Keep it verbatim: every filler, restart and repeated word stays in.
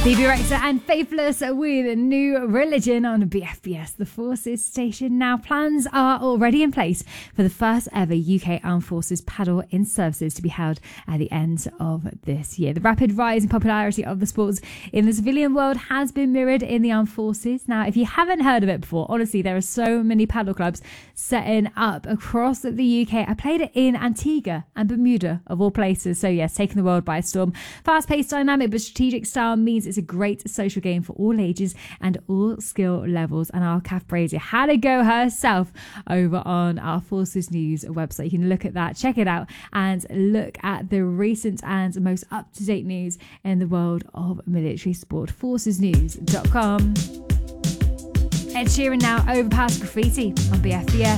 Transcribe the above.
Bebe Rexha and Faithless with New Religion on B F B S, the Forces station. Now, plans are already in place for the first ever U K Armed Forces paddle in services to be held at the end of this year. The rapid rise in popularity of the sports in the civilian world has been mirrored in the Armed Forces. Now, if you haven't heard of it before, honestly, there are so many paddle clubs setting up across the U K. I played it in Antigua and Bermuda, of all places. So yes, taking the world by storm. Fast-paced, dynamic, but strategic style means it's a great social game for all ages and all skill levels. And our Kath Brazier had a go herself over on our Forces News website. You can look at that, check it out, and look at the recent and most up-to-date news in the world of military sport. forces news dot com. Ed Sheeran now, Overpass Graffiti on B F B S.